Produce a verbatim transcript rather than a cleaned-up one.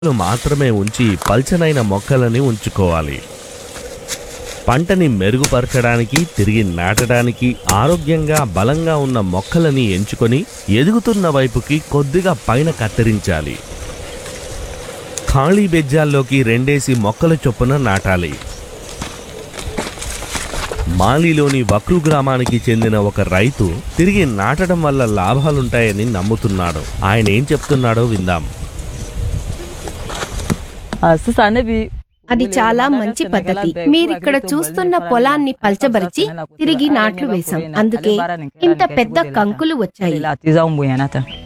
మాత్రమే ఉంచి పల్చనైన మొక్కలని ఉంచుకోవాలి. పంటని మెరుగుపరచడానికి, తిరిగి నాటడానికి ఆరోగ్యంగా బలంగా ఉన్న మొక్కలని ఎంచుకొని ఎదుగుతున్న వైపుకి కొద్దిగా పైన కత్తిరించాలి. ఖాళీ బెజ్జాల్లోకి రెండేసి మొక్కల చొప్పున నాటాలి. మాలిలోని వక్రు గ్రామానికి చెందిన ఒక రైతు తిరిగి నాటడం వల్ల లాభాలుంటాయని నమ్ముతున్నాడు. ఆయన ఏం చెప్తున్నాడో విందాం. అది చాలా మంచి పద్ధతి. మీరిక్కడ చూస్తున్న పొలాన్ని పల్చబరిచి తిరిగి నాట్లు వేశాం, అందుకే ఇంత పెద్ద కంకులు వచ్చాయి.